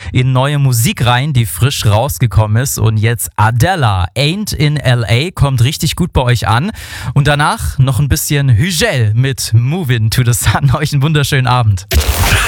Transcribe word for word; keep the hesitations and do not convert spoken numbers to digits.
in neue Musik rein, die frisch rausgekommen ist. Und jetzt Adela, Ain't in L A, kommt richtig gut bei euch an. Und danach noch ein bisschen Hügel mit Movin' to the Sun. Euch einen wunderschönen Abend.